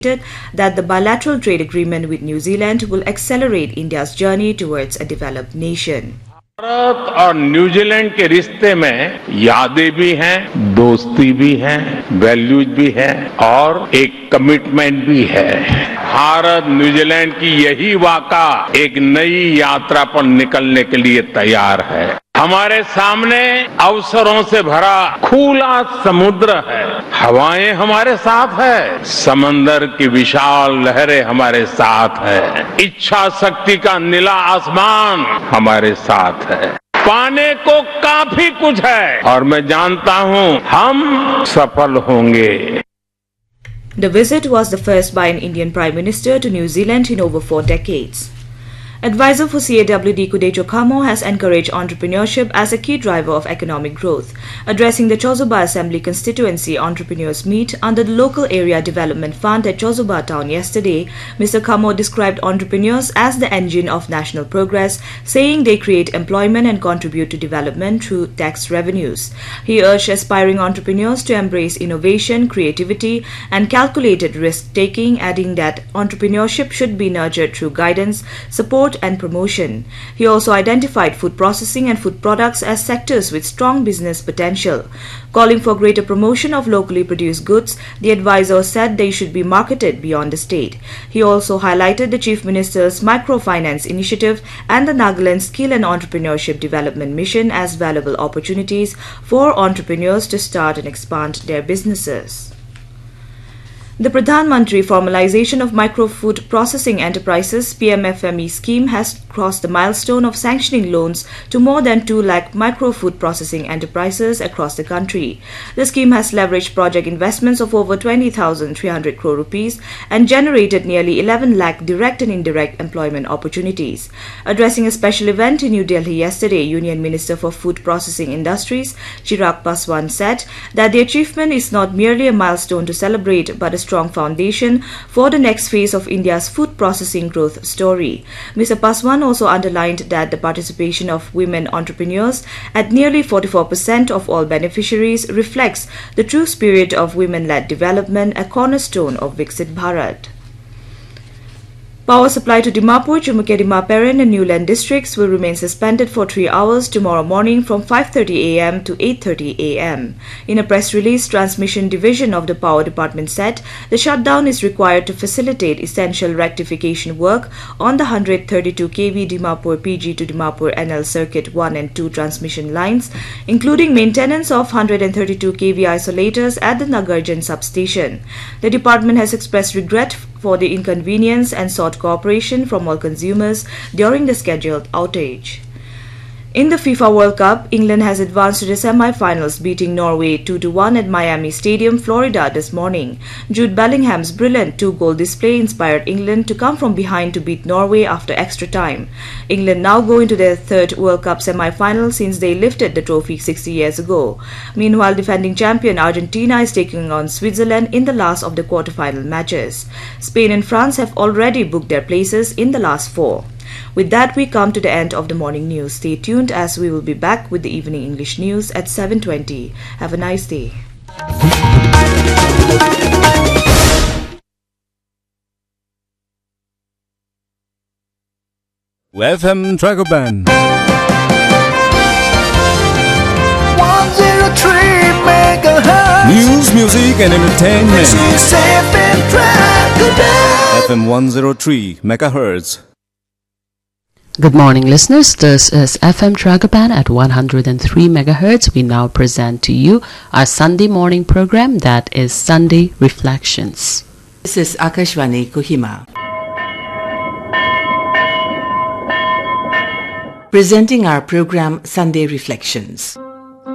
that the bilateral trade agreement with New Zealand will accelerate India's journey towards a developed nation. Bharat और New Zealand के रिश्ते में यादें भी हैं, दोस्ती भी है, वैल्यूज भी है और एक कमिटमेंट भी है। भारत न्यूजीलैंड की यही वाका एक नई यात्रा पर निकलने के लिए तैयार है। हमारे सामने अवसरों से भरा खुला समुद्र है, हवाएं हमारे साथ है, समंदर की विशाल लहरें हमारे साथ है, इच्छा शक्ति का नीला आसमान हमारे साथ है। पाने को काफी कुछ है और मैं जानता हूं हम सफल होंगे। The visit was the first by an Indian Prime Minister to New Zealand in over 4 decades. Advisor for CAWD Kudecho Kamo has encouraged entrepreneurship as a key driver of economic growth. Addressing the Chozuba Assembly Constituency Entrepreneurs Meet under the Local Area Development Fund at Chozuba Town yesterday, Mr. Kamo described entrepreneurs as the engine of national progress, saying they create employment and contribute to development through tax revenues. He urged aspiring entrepreneurs to embrace innovation, creativity, and calculated risk-taking, adding that entrepreneurship should be nurtured through guidance, support, and promotion. He also identified food processing and food products as sectors with strong business potential. Calling for greater promotion of locally produced goods, the advisor said they should be marketed beyond the state. He also highlighted the Chief Minister's microfinance initiative and the Nagaland Skill and Entrepreneurship Development Mission as valuable opportunities for entrepreneurs to start and expand their businesses. The Pradhan Mantri Formalization of Micro Food Processing Enterprises PMFME scheme has crossed the milestone of sanctioning loans to more than 2 lakh micro food processing enterprises across the country. The scheme has leveraged project investments of over 20,300 crore rupees and generated nearly 11 lakh direct and indirect employment opportunities. Addressing a special event in New Delhi yesterday, Union Minister for Food Processing Industries Chirag Paswan said that the achievement is not merely a milestone to celebrate but a strong foundation for the next phase of India's food processing growth story. Mr. Paswan also underlined that the participation of women entrepreneurs at nearly 44% of all beneficiaries reflects the true spirit of women-led development, a cornerstone of Viksit Bharat. Power supply to Dimapur, Chumuke-Dimaperen and Newland districts will remain suspended for 3 hours tomorrow morning from 5:30 a.m. to 8:30 a.m. In a press release, Transmission Division of the Power Department said the shutdown is required to facilitate essential rectification work on the 132 kV Dimapur PG to Dimapur NL Circuit 1 and 2 transmission lines, including maintenance of 132 kV isolators at the Nagarjan substation. The department has expressed regret for the inconvenience and sought cooperation from all consumers during the scheduled outage. In the FIFA World Cup, England has advanced to the semi-finals, beating Norway 2-1 at Miami Stadium, Florida this morning. Jude Bellingham's brilliant 2-goal display inspired England to come from behind to beat Norway after extra time. England now go into their third World Cup semi-final since they lifted the trophy 60 years ago. Meanwhile, defending champion Argentina is taking on Switzerland in the last of the quarter-final matches. Spain and France have already booked their places in the last 4. With that, we come to the end of the morning news. Stay tuned as we will be back with the evening English news at 7:20. Have a nice day. FM Dragoban 103 megahertz. News, music and entertainment. This is FM Dragoban. FM 103 megahertz. Good morning, listeners. This is FM Tragapan at 103 megahertz. We now present to you our Sunday morning program, that is Sunday Reflections. This is Akashvani Kohima, presenting our program Sunday Reflections.